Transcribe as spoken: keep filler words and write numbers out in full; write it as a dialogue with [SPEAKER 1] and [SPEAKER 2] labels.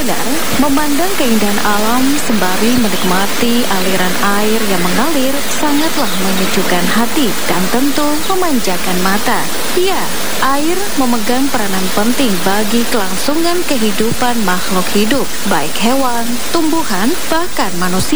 [SPEAKER 1] sadar, memandang keindahan alam sembari menikmati aliran air yang mengalir sangatlah menyejukkan hati dan tentu memanjakan mata. Ya, air memegang peranan penting bagi kelangsungan kehidupan makhluk hidup, baik hewan, tumbuhan, bahkan manusia.